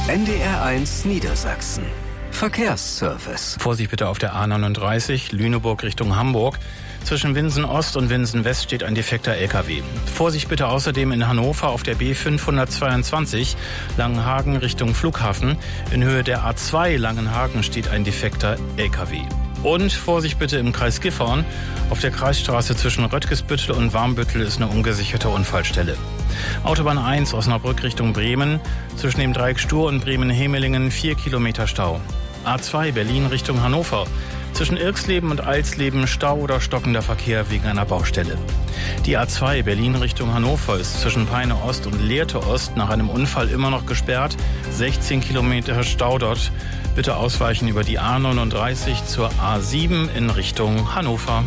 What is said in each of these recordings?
NDR1 Niedersachsen. Verkehrsservice. Vorsicht bitte auf der A39, Lüneburg Richtung Hamburg. Zwischen Winsen Ost und Winsen West steht ein defekter LKW. Vorsicht bitte außerdem in Hannover auf der B522, Langenhagen Richtung Flughafen. In Höhe der A2 Langenhagen steht ein defekter LKW. Und Vorsicht bitte im Kreis Gifhorn. Auf der Kreisstraße zwischen Röttgesbüttel und Warmbüttel ist eine ungesicherte Unfallstelle. Autobahn 1 Osnabrück Richtung Bremen. Zwischen dem Dreieck Stur und Bremen-Hemelingen 4 Kilometer Stau. A2 Berlin Richtung Hannover. Zwischen Irxleben und Alsleben Stau oder stockender Verkehr wegen einer Baustelle. Die A2 Berlin Richtung Hannover ist zwischen Peine Ost und Lehrte Ost nach einem Unfall immer noch gesperrt. 16 Kilometer Stau dort. Bitte ausweichen über die A39 zur A7 in Richtung Hannover.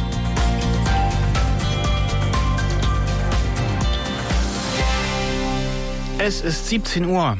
Es ist 17 Uhr.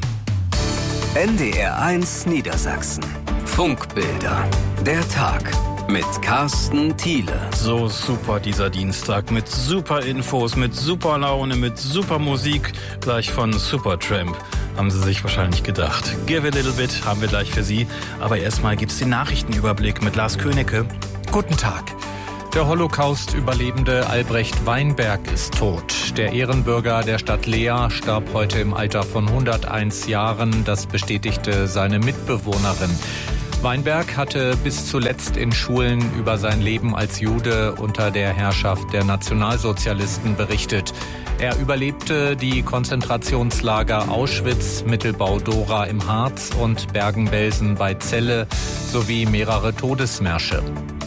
NDR1 Niedersachsen. Funkbilder. Der Tag mit Carsten Thiele. So super dieser Dienstag mit super Infos, mit super Laune, mit super Musik, gleich von Supertramp. Haben Sie sich wahrscheinlich gedacht. Give a little bit haben wir gleich für Sie. Aber erstmal gibt's den Nachrichtenüberblick mit Lars Königke. Guten Tag. Der Holocaust-Überlebende Albrecht Weinberg ist tot. Der Ehrenbürger der Stadt Leer starb heute im Alter von 101 Jahren. Das bestätigte seine Mitbewohnerin. Weinberg hatte bis zuletzt in Schulen über sein Leben als Jude unter der Herrschaft der Nationalsozialisten berichtet. Er überlebte die Konzentrationslager Auschwitz, Mittelbau-Dora im Harz und Bergen-Belsen bei Celle sowie mehrere Todesmärsche.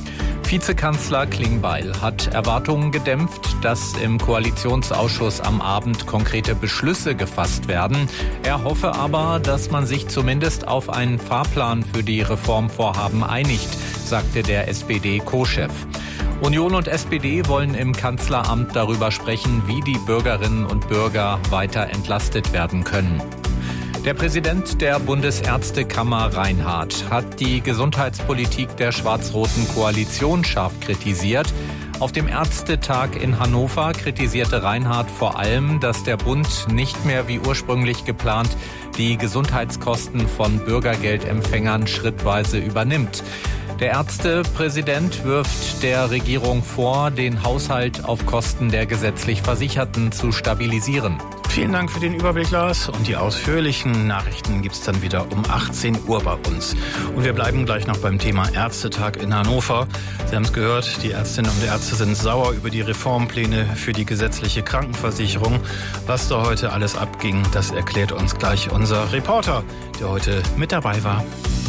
Vizekanzler Klingbeil hat Erwartungen gedämpft, dass im Koalitionsausschuss am Abend konkrete Beschlüsse gefasst werden. Er hoffe aber, dass man sich zumindest auf einen Fahrplan für die Reformvorhaben einigt, sagte der SPD-Co-Chef. Union und SPD wollen im Kanzleramt darüber sprechen, wie die Bürgerinnen und Bürger weiter entlastet werden können. Der Präsident der Bundesärztekammer Reinhardt hat die Gesundheitspolitik der schwarz-roten Koalition scharf kritisiert. Auf dem Ärztetag in Hannover kritisierte Reinhardt vor allem, dass der Bund nicht mehr wie ursprünglich geplant die Gesundheitskosten von Bürgergeldempfängern schrittweise übernimmt. Der Ärztepräsident wirft der Regierung vor, den Haushalt auf Kosten der gesetzlich Versicherten zu stabilisieren. Vielen Dank für den Überblick, Lars. Und die ausführlichen Nachrichten gibt's dann wieder um 18 Uhr bei uns. Und wir bleiben gleich noch beim Thema Ärztetag in Hannover. Sie haben es gehört, die Ärztinnen und Ärzte sind sauer über die Reformpläne für die gesetzliche Krankenversicherung. Was da heute alles abging, das erklärt uns gleich unser Reporter, der heute mit dabei war.